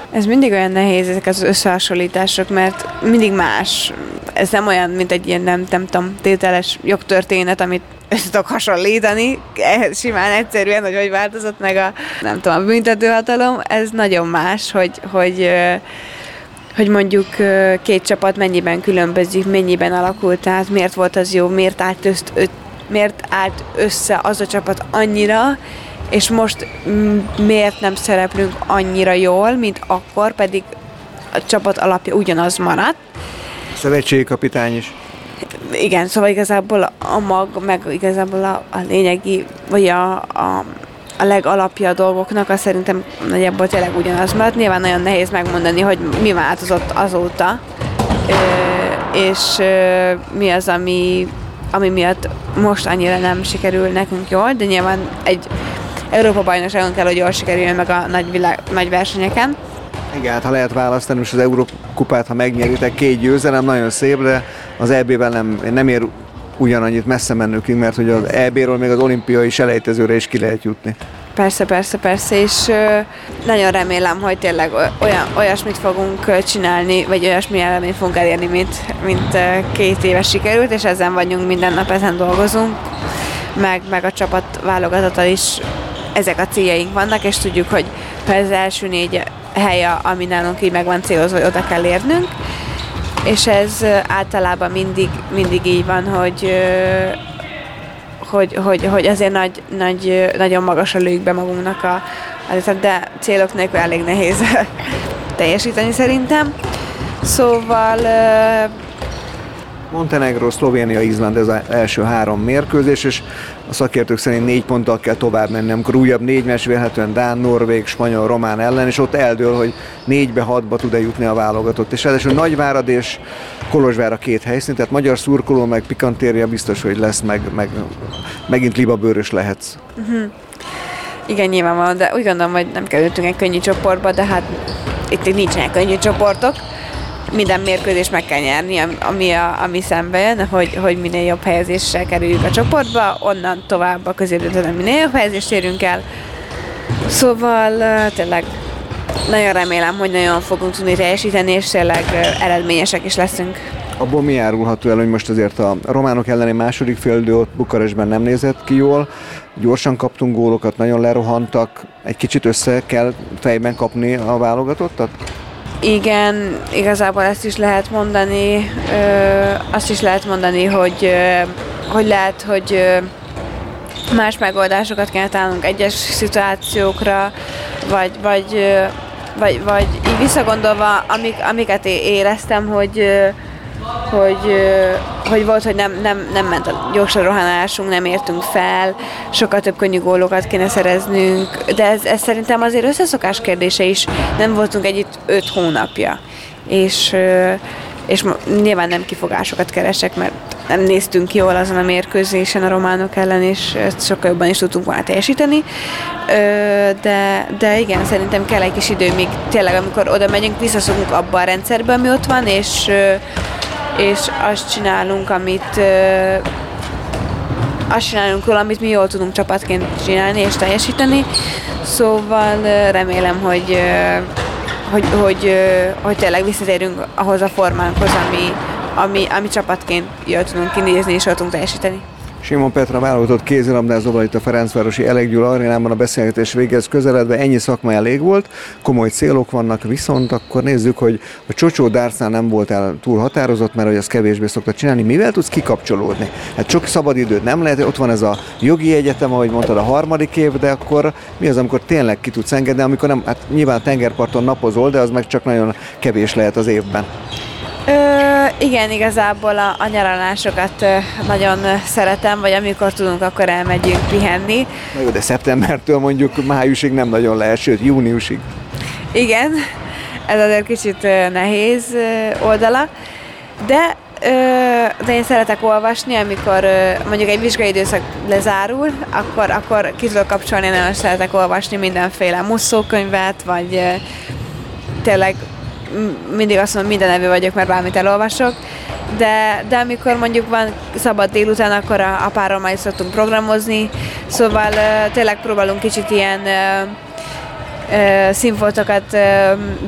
Ez mindig olyan nehéz, ezek az összehasonlítások, mert mindig más. Ez nem olyan, mint egy ilyen nem tudom, tételes jogtörténet, amit össze tudok hasonlítani, simán egyszerűen, hogy változott meg nem tudom, a büntetőhatalom. Ez nagyon más, hogy mondjuk két csapat mennyiben különbözik, mennyiben alakult át, miért volt az jó, miért állt össze az a csapat annyira, és most miért nem szereplünk annyira jól, mint akkor, pedig a csapat alapja ugyanaz maradt. Szövetségi kapitány is. Igen, szóval igazából a mag, meg igazából a lényegi, vagy a legalapja a dolgoknak, azt szerintem nagyjából tényleg ugyanaz maradt. Nyilván nagyon nehéz megmondani, hogy mi változott azóta, és mi az, ami miatt most annyira nem sikerül nekünk jól, de nyilván egy Európa-bajnokságon kell, hogy jól sikerüljön meg a nagy versenyeken. Igen, hát ha lehet választani, most az Európa-kupát, ha megnyeritek, 2 győzelem, nagyon szép, de az EB-ben nem ér ugyanannyit messze mennünk, mert hogy az EB-ről még az olimpiai selejtezőre is ki lehet jutni. Persze, és nagyon remélem, hogy tényleg olyasmit fogunk csinálni, vagy olyasmi eredményt fogunk elérni, mint 2 éve sikerült, és ezen vagyunk, minden nap ezen dolgozunk, meg a csapat válogatottal is ezek a céljaink vannak, és tudjuk, hogy ez első 4 hely, ami nálunk így meg van célozva, hogy oda kell érnünk, és ez általában mindig így van, hogy azért nagyon magasra lőjük be magunknak de célok nélkül elég nehéz teljesíteni szerintem. Szóval Montenegro, Szlovénia, Izland ez az első 3 mérkőzés, és a szakértők szerint 4 ponttal kell tovább menni, amikor újabb 4 meccs vélhetően dán, norvég, spanyol, román ellen, és ott eldől, hogy 4-6-ba tud-e jutni a válogatott. És ráadásul Nagyvárad és Kolozsvár a 2 helyszín, tehát magyar szurkoló, meg pikantéria biztos, hogy lesz, meg megint libabőrös lehetsz. Igen, nyilvánvalóan, de úgy gondolom, hogy nem kerültünk egy könnyű csoportba, de hát itt nincsenek könnyű csoportok. Minden mérkőzést meg kell nyerni, ami szembe jön, hogy minél jobb helyezéssel kerüljük a csoportba, onnan tovább a középdöntőben minél jobb helyezést érünk el. Szóval tényleg nagyon remélem, hogy nagyon fogunk tudni teljesíteni, és tényleg eredményesek is leszünk. Abból mi járulható el, hogy most azért a románok elleni második félidő ott Bukarestben nem nézett ki jól, gyorsan kaptunk gólokat, nagyon lerohantak, egy kicsit össze kell fejben kapni a válogatottat? Igen, igazából ezt is lehet mondani, azt is lehet mondani, hogy lehet, hogy más megoldásokat kell találnunk egyes szituációkra, vagy így visszagondolva, amiket éreztem, hogy volt, hogy nem ment a gyorsan rohanásunk, nem értünk fel, sokkal több könnyű gólokat kéne szereznünk, de ez szerintem azért összeszokás kérdése is, nem voltunk együtt 5 hónapja, és nyilván nem kifogásokat keresek, mert nem néztünk jól azon a mérkőzésen a románok ellen, és sokkal jobban is tudtunk volna teljesíteni, de igen, szerintem kell egy kis idő, míg tényleg amikor oda megyünk, visszaszokunk abba a rendszerbe, ami ott van, és azt csinálunk, amit mi jól tudunk csapatként csinálni és teljesíteni. Szóval remélem, hogy tényleg visszatérünk ahhoz a formánkhoz, ami csapatként jól tudunk kinézni és jól tudunk teljesíteni. Simon Petra válogatott kézilabdázóval itt a Ferencvárosi Elek Gyula arénában a beszélgetés végez közeledve, ennyi szakmai elég volt, komoly célok vannak, viszont akkor nézzük, hogy a Csocsó Dartsnál nem voltál túl határozott, mert hogy azt kevésbé szokta csinálni. Mivel tudsz kikapcsolódni? Hát sok szabadidőd nem lehet, ott van ez a jogi egyetem, ahogy mondtad, a 3. év, de akkor mi az, amikor tényleg ki tudsz engedni, amikor nem, hát nyilván a tengerparton napozol, de az meg csak nagyon kevés lehet az évben. Igen, igazából a nyaralásokat nagyon szeretem, vagy amikor tudunk, akkor elmegyünk pihenni. Na jó, de szeptembertől mondjuk májusig nem nagyon lehet, sőt júniusig. Igen, ez azért kicsit nehéz oldala, de én szeretek olvasni, amikor mondjuk egy vizsgai időszak lezárul, akkor ki tudok kapcsolni, nagyon szeretek olvasni mindenféle musszókönyvet, vagy tényleg mindig azt mondom, minden evő vagyok, mert bármit elolvasok, de amikor mondjuk van szabad délután, akkor a párommal is szoktunk programozni, szóval tényleg próbálunk kicsit ilyen színfoltokat